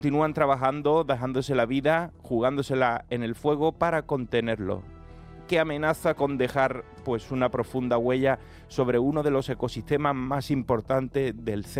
continúan trabajando, dejándose la vida, jugándosela en el fuego para contenerlo, que amenaza con dejar pues una profunda huella sobre uno de los ecosistemas más importantes del centro